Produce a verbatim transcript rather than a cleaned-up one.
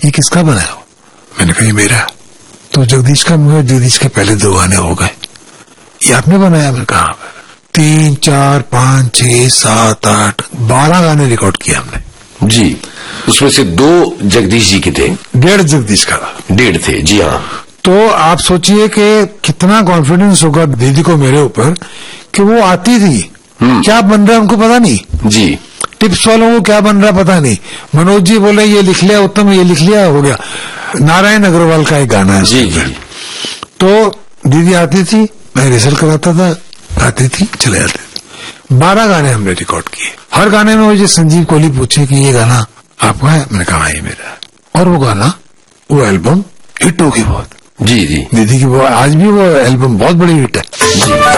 ये किसका बनाया हो? मैंने कहा ये मेरा। तो जगदीश का, मुझे जगदीश के पहले दो गाने हो गए, ये आपने बनाया? मैंने कहा तीन चार पांच छह सात आठ बारह गाने रिकॉर्ड किए हमने जी। उसमें से दो जगदीश जी के थे, डेढ़ जगदीश का, डेढ़ थे जी हाँ। तो आप सोचिए कि कितना कॉन्फिडेंस होगा दीदी को मेरे ऊपर कि वो आती थी, क्या बन रहा है उनको पता नहीं जी, टिप्स वालों को क्या बन रहा पता नहीं, मनोज जी बोले ये लिख लिया, उत्तम ये लिख लिया, हो गया। नारायण अग्रवाल का एक गाना है जी जी। तो दीदी आती थी, मैं रिहर्सल कराता था, आती थी चले जाते थे। बारह गाने हमने रिकॉर्ड किए। हर गाने में मुझे संजीव कोहली पूछे कि ये गाना आपका है? मैंने कहा ये मेरा है। और वो गाना, वो एल्बम हिट होगी बहुत। जी जी। दीदी की वो आज भी वो एल्बम बहुत बड़ी हिट है जी।